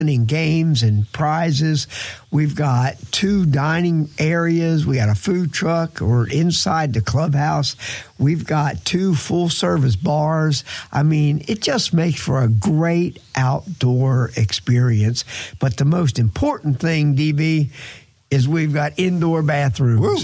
in games and prizes. We've got 2 dining areas. We got a food truck or inside the clubhouse. We've got 2 full-service bars. I mean, it just makes for a great outdoor experience. But the most important thing, DB, is we've got indoor bathrooms.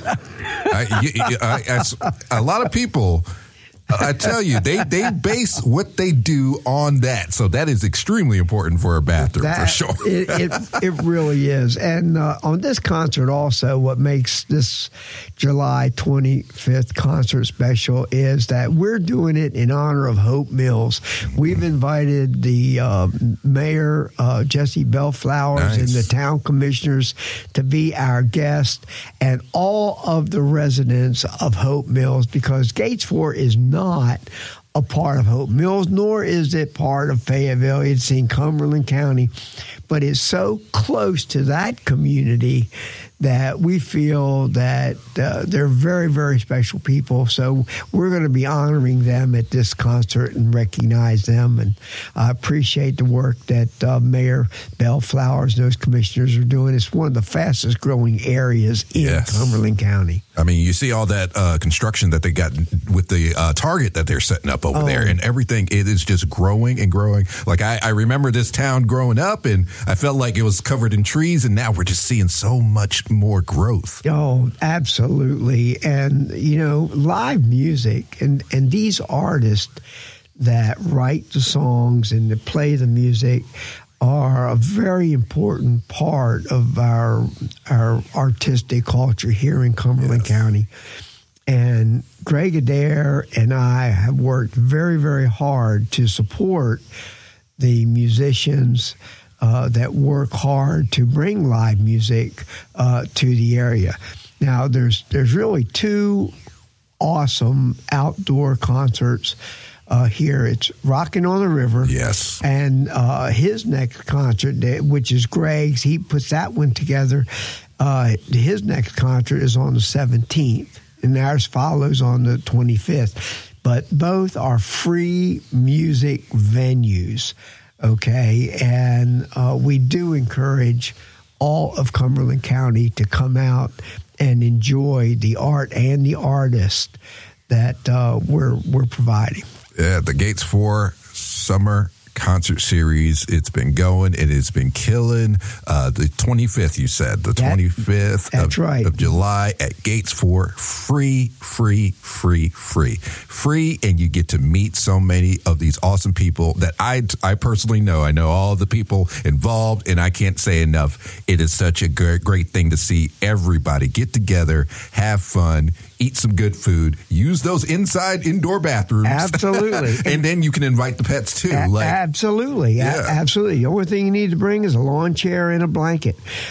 A lot of people, I tell you, they base what they do on that. So that is extremely important for a bathroom, for sure. It really is. And on this concert also, what makes this July 25th concert special is that we're doing it in honor of Hope Mills. We've invited the mayor, Jesse Bellflowers, and the town commissioners to be our guest, and all of the residents of Hope Mills, because Gates 4 is not a part of Hope Mills, nor is it part of Fayetteville. It's in Cumberland County, but it's so close to that community that we feel that they're very, very special people. So we're going to be honoring them at this concert and recognize them. And I appreciate the work that Mayor Bellflowers and those commissioners are doing. It's one of the fastest growing areas in Cumberland County. I mean, you see all that construction that they got with the Target that they're setting up over there, and everything. It is just growing and growing. Like I remember this town growing up, and I felt like it was covered in trees, and now we're just seeing so much more growth. Oh, absolutely. And, you know, live music and these artists that write the songs and that play the music are a very important part of our artistic culture here in Cumberland County. And Greg Adair and I have worked very, very hard to support the musicians that work hard to bring live music to the area. Now, there's really 2 awesome outdoor concerts here. It's Rockin' on the River. Yes. And his next concert, which is Greg's, he puts that one together. His next concert is on the 17th, and ours follows on the 25th. But both are free music venues. Okay, and we do encourage all of Cumberland County to come out and enjoy the art and the artists that we're providing. Yeah, the Gates 4 Summer Concert Series. It's been going and it's been killing. The 25th, you said, the 25th of July at Gates 4. Free, and you get to meet so many of these awesome people that I personally know. I know all the people involved, and I can't say enough. It is such a great thing to see everybody get together, have fun, eat some good food, use those indoor bathrooms. Absolutely. And then you can invite the pets too. Absolutely. Yeah. Absolutely. The only thing you need to bring is a lawn chair and a blanket.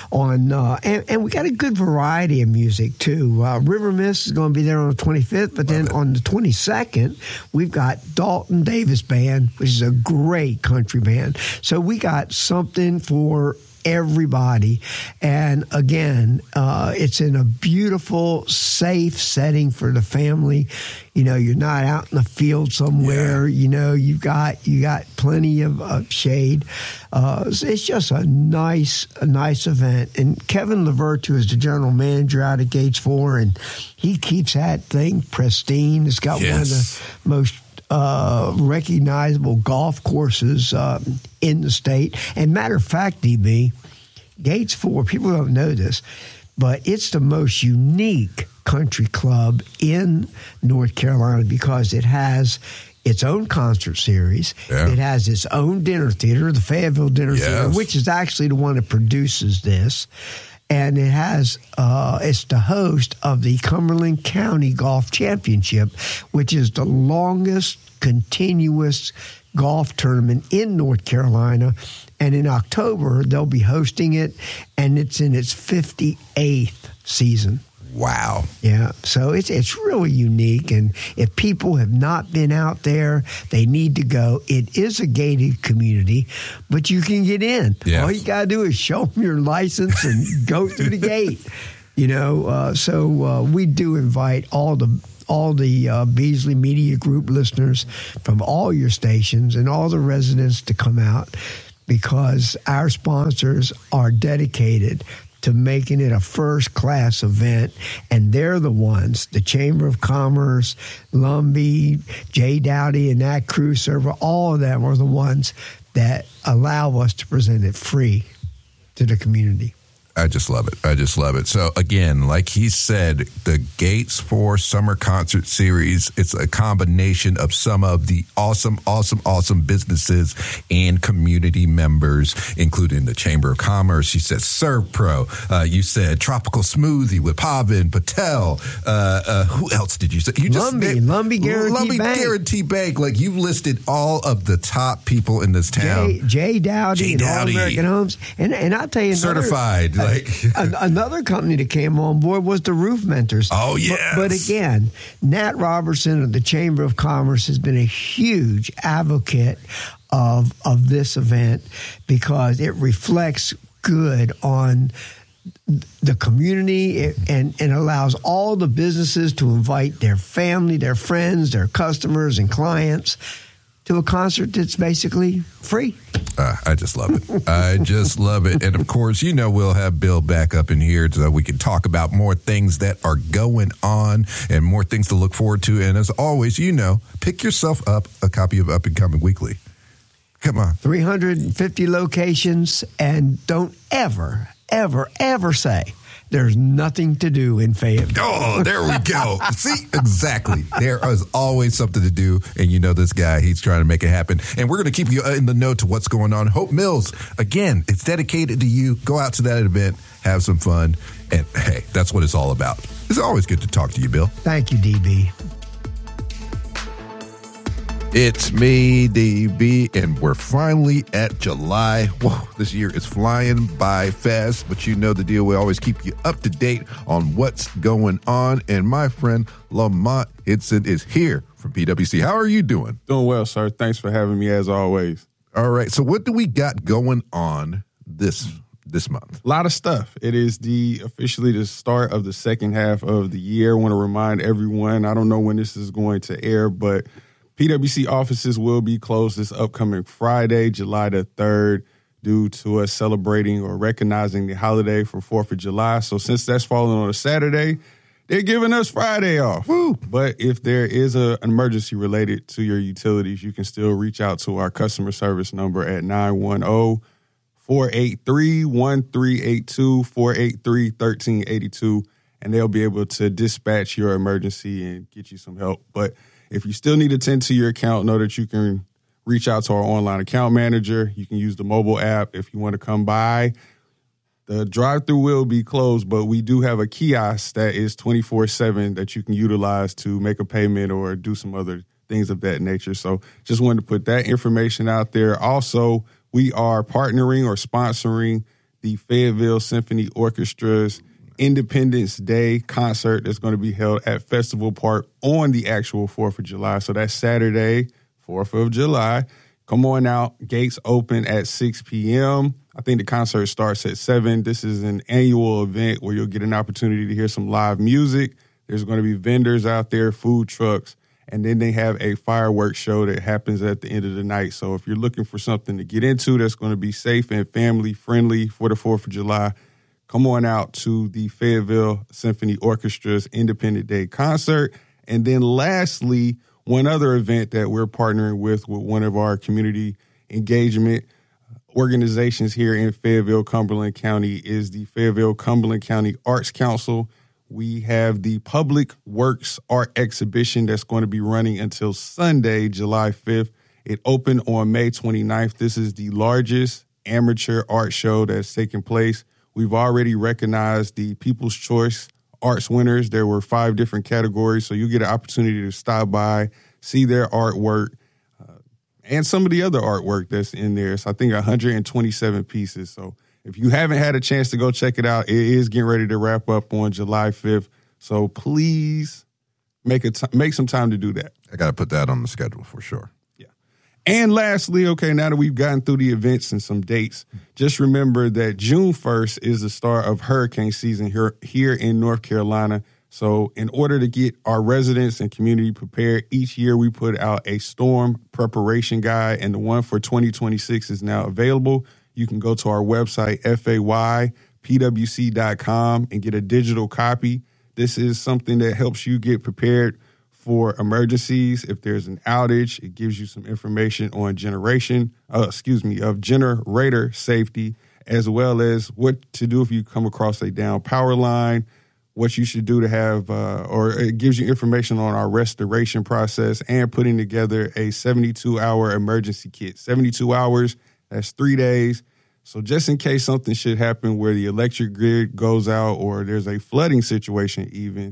And we got a good variety of music too. River Mist is going to be there on the 25th, but then on the 22nd, we've got Dalton Davis Band, which is a great country band. So we got something for everybody. And again, it's in a beautiful, safe setting for the family. You know, you're not out in the field somewhere. You know, you got plenty of shade. It's just a nice event. And Kevin Levert, who is the general manager out of Gates 4, and he keeps that thing pristine. It's got one of the most recognizable golf courses in the state. And matter of fact, DB, Gates 4, people don't know this, but it's the most unique country club in North Carolina because it has its own concert series. Yeah. It has its own dinner theater, the Fayetteville Dinner Theater, which is actually the one that produces this. And it has, it's the host of the Cumberland County Golf Championship, which is the longest continuous golf tournament in North Carolina. And in October, they'll be hosting it, and it's in its 58th season. Wow. Yeah. So it's really unique. And if people have not been out there, they need to go. It is a gated community, but you can get in. Yes. All you got to do is show them your license and go through the gate. You know, so we do invite all the Beasley Media Group listeners from all your stations and all the residents to come out. because our sponsors are dedicated to making it a first-class event, and they're the ones, the Chamber of Commerce, Lumbee, Jay Dowdy, and that crew server, all of them are the ones that allow us to present it free to the community. I just love it. I just love it. So again, like he said, the Gates 4 Summer Concert Series, it's a combination of some of the awesome businesses and community members, including the Chamber of Commerce. You said ServPro. You said Tropical Smoothie with Pavin Patel. Who else did you say? You just Lumbee Guarantee Bank. Like, you listed all of the top people in this town. Jay Dowdy and All American Homes. And I'll tell you, certified. Another company that came on board was the Roof Mentors. Oh, yes. But again, Nat Robertson of the Chamber of Commerce has been a huge advocate of this event because it reflects good on the community and allows all the businesses to invite their family, their friends, their customers and clients to a concert that's basically free. I just love it. I just love it. And of course, we'll have Bill back up in here so we can talk about more things that are going on and more things to look forward to. And as always, pick yourself up a copy of Up and Coming Weekly. Come on. 350 locations, and don't ever say there's nothing to do in Fayetteville. Oh, there we go. See, exactly. There is always something to do, and this guy, he's trying to make it happen. And we're going to keep you in the know to what's going on. Hope Mills, again, it's dedicated to you. Go out to that event, have some fun, and hey, that's what it's all about. It's always good to talk to you, Bill. Thank you, DB. It's me, DB, and we're finally at July. Whoa, this year is flying by fast, but you know the deal. We always keep you up to date on what's going on. And my friend Lamont Hidson is here from PwC. How are you doing? Doing well, sir. Thanks for having me, as always. All right. So what do we got going on this month? A lot of stuff. It is officially the start of the second half of the year. I want to remind everyone, I don't know when this is going to air, but PwC offices will be closed this upcoming Friday, July the 3rd, due to us celebrating or recognizing the holiday for 4th of July. So since that's falling on a Saturday, they're giving us Friday off. Woo. But if there is an emergency related to your utilities, you can still reach out to our customer service number at 910-483-1382, 483-1382, and they'll be able to dispatch your emergency and get you some help. But if you still need to tend to your account, know that you can reach out to our online account manager. You can use the mobile app if you want to come by. The drive-through will be closed, but we do have a kiosk that is 24/7 that you can utilize to make a payment or do some other things of that nature. So just wanted to put that information out there. Also, we are partnering or sponsoring the Fayetteville Symphony Orchestra's Independence Day concert that's going to be held at Festival Park on the actual 4th of July. So that's Saturday, 4th of July. Come on out. Gates open at 6 p.m. I think the concert starts at 7. This is an annual event where you'll get an opportunity to hear some live music. There's going to be vendors out there, food trucks, and then they have a fireworks show that happens at the end of the night. So if you're looking for something to get into that's going to be safe and family-friendly for the 4th of July, come on out to the Fayetteville Symphony Orchestra's Independence Day concert. And then lastly, one other event that we're partnering with one of our community engagement organizations here in Fayetteville, Cumberland County is the Fayetteville Cumberland County Arts Council. We have the Public Works Art Exhibition that's going to be running until Sunday, July 5th. It opened on May 29th. This is the largest amateur art show that's taking place. We've already recognized the People's Choice Arts winners. There were 5 different categories, so you get an opportunity to stop by, see their artwork, and some of the other artwork that's in there. It's, I think, 127 pieces. So if you haven't had a chance to go check it out, it is getting ready to wrap up on July 5th. So please make some time to do that. I got to put that on the schedule for sure. And lastly, okay, now that we've gotten through the events and some dates, just remember that June 1st is the start of hurricane season here in North Carolina. So in order to get our residents and community prepared, each year we put out a storm preparation guide, and the one for 2026 is now available. You can go to our website, faypwc.com, and get a digital copy. This is something that helps you get prepared for emergencies. If there's an outage, it gives you some information on generator safety, as well as what to do if you come across a down power line, what you should do to have, or it gives you information on our restoration process and putting together a 72-hour emergency kit. 72 hours, that's 3 days. So just in case something should happen where the electric grid goes out or there's a flooding situation even,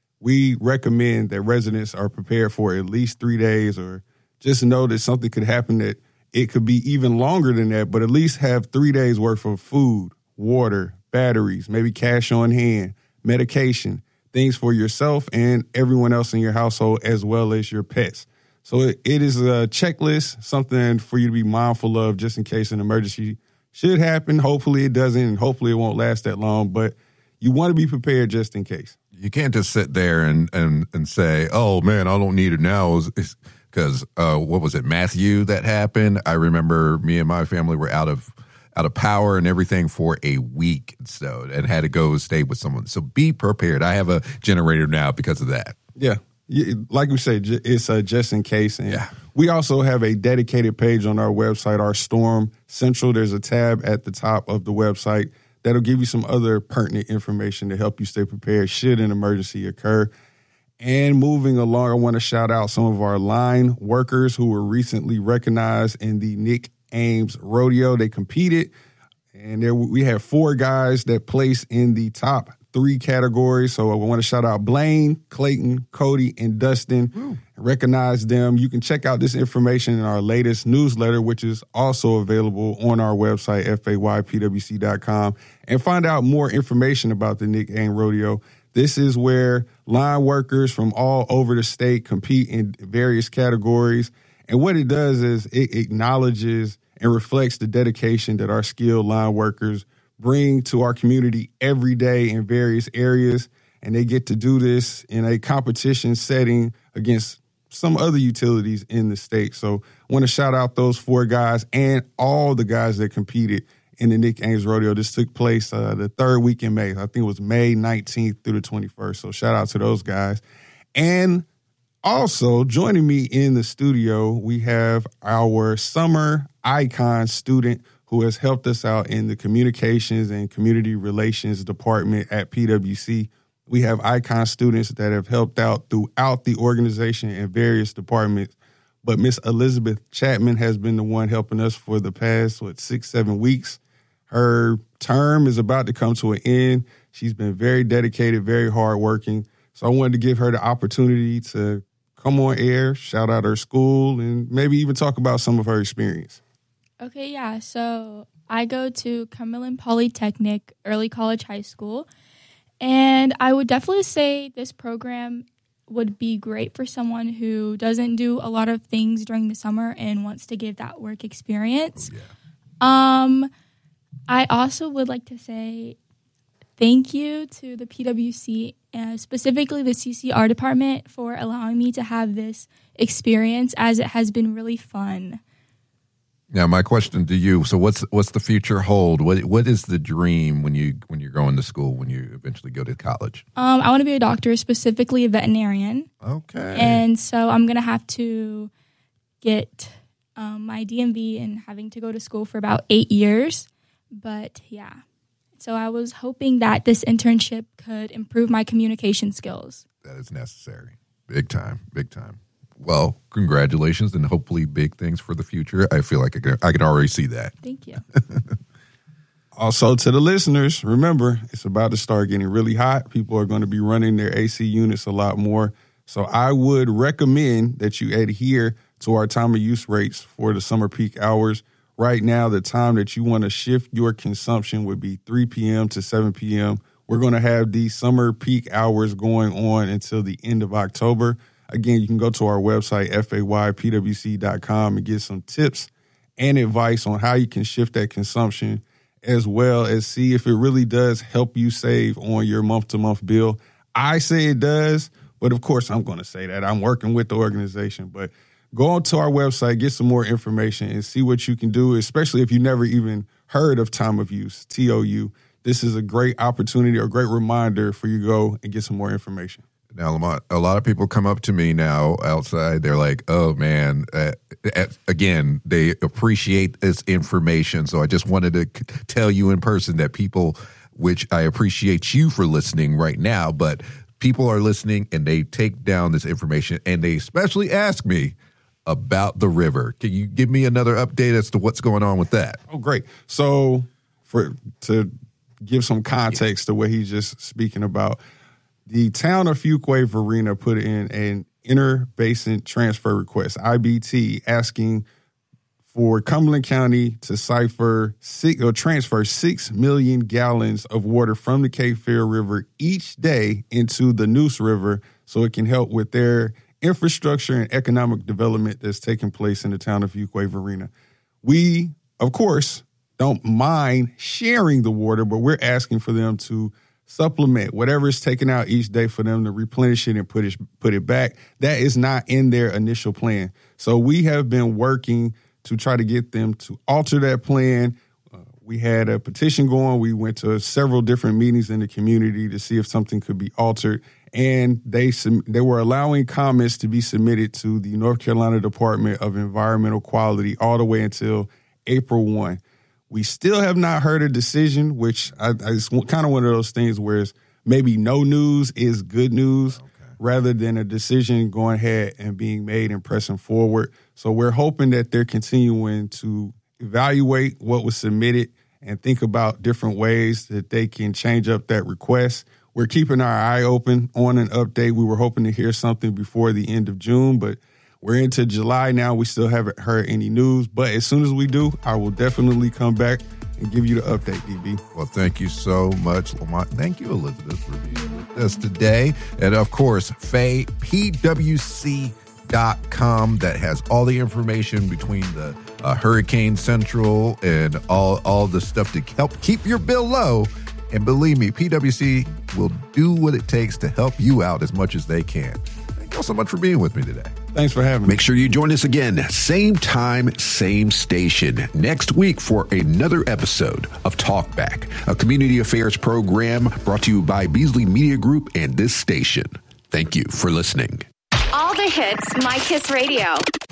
we recommend that residents are prepared for at least 3 days, or just know that something could happen that it could be even longer than that, but at least have 3 days worth of food, water, batteries, maybe cash on hand, medication, things for yourself and everyone else in your household, as well as your pets. So it is a checklist, something for you to be mindful of just in case an emergency should happen. Hopefully it doesn't, and hopefully it won't last that long, but you want to be prepared just in case. You can't just sit there and say, oh, man, I don't need it now. Because what was it, Matthew, that happened? I remember me and my family were out of power and everything for a week, so and had to go stay with someone. So be prepared. I have a generator now because of that. Yeah. Like we said, it's just in case. And we also have a dedicated page on our website, our Storm Central. There's a tab at the top of the website that'll give you some other pertinent information to help you stay prepared should an emergency occur. And moving along, I want to shout out some of our line workers who were recently recognized in the Nick Ames Rodeo. They competed, and we had 4 guys that placed in the top 3 categories. So I want to shout out Blaine, Clayton, Cody, and Dustin. Recognize them. You can check out this information in our latest newsletter, which is also available on our website, faypwc.com, and find out more information about the Nick Ames Rodeo. This is where line workers from all over the state compete in various categories. And what it does is it acknowledges and reflects the dedication that our skilled line workers bring to our community every day in various areas. And they get to do this in a competition setting against some other utilities in the state. So I want to shout out those 4 guys and all the guys that competed in the Nick Ames Rodeo. This took place the 3rd week in May. I think it was May 19th through the 21st. So shout out to those guys. And also joining me in the studio, we have our summer icon student who has helped us out in the communications and community relations department at PwC. We have icon students that have helped out throughout the organization in various departments. But Miss Elizabeth Chapman has been the one helping us for the past, 6-7 weeks. Her term is about to come to an end. She's been very dedicated, very hardworking. So I wanted to give her the opportunity to come on air, shout out her school, and maybe even talk about some of her experience. Okay, yeah. So I go to Cumberland Polytechnic Early College High School, and I would definitely say this program would be great for someone who doesn't do a lot of things during the summer and wants to give that work experience. Oh, yeah. I also would like to say thank you to the PwC, specifically the CCR department, for allowing me to have this experience, as it has been really fun. Now, my question to you: so, what's the future hold? What is the dream when you're going to school, when you eventually go to college? I want to be a doctor, specifically a veterinarian. Okay. And so I'm gonna have to get my DMV and having to go to school for about 8 years. But yeah, so I was hoping that this internship could improve my communication skills. That is necessary. Big time. Big time. Well, congratulations, and hopefully big things for the future. I feel like I can already see that. Thank you. Also, to the listeners, remember, it's about to start getting really hot. People are going to be running their AC units a lot more. So I would recommend that you adhere to our time of use rates for the summer peak hours. Right now, the time that you want to shift your consumption would be 3 p.m. to 7 p.m. We're going to have these summer peak hours going on until the end of October. Again, you can go to our website, faypwc.com, and get some tips and advice on how you can shift that consumption, as well as see if it really does help you save on your month-to-month bill. I say it does, but of course I'm going to say that. I'm working with the organization, but go onto our website, get some more information, and see what you can do, especially if you never even heard of Time of Use, TOU. This is a great opportunity or a great reminder for you to go and get some more information. Now, Lamont, a lot of people come up to me now outside. They're like, oh, man, again, they appreciate this information. So I just wanted to tell you in person that people, which I appreciate you for listening right now, but people are listening and they take down this information and they especially ask me about the river. Can you give me another update as to what's going on with that? Oh, great. So to give some context to what he's just speaking about, the town of Fuquay-Varina put in an interbasin transfer request, IBT, asking for Cumberland County to transfer 6 million gallons of water from the Cape Fear River each day into the Neuse River so it can help with their infrastructure and economic development that's taking place in the town of Fuquay-Varina. We, of course, don't mind sharing the water, but we're asking for them to supplement whatever is taken out each day for them to replenish it and put it back. That is not in their initial plan. So we have been working to try to get them to alter that plan. We had a petition going. We went to several different meetings in the community to see if something could be altered. And they were allowing comments to be submitted to the North Carolina Department of Environmental Quality all the way until April 1. We still have not heard a decision, which is kind of one of those things where maybe no news is good news rather than a decision going ahead and being made and pressing forward. So we're hoping that they're continuing to evaluate what was submitted and think about different ways that they can change up that request. We're keeping our eye open on an update. We were hoping to hear something before the end of June, but we're into July now. We still haven't heard any news, but as soon as we do, I will definitely come back and give you the update, DB. Well, thank you so much, Lamont. Thank you, Elizabeth, for being with us today. And, of course, Faye, PWC.com, that has all the information between the Hurricane Central and all the stuff to help keep your bill low. And believe me, PWC will do what it takes to help you out as much as they can. Thank you all so much for being with me today. Thanks for having me. Make sure you join us again, same time, same station, next week for another episode of Talkback, a community affairs program brought to you by Beasley Media Group and this station. Thank you for listening. All the hits, My Kiss Radio.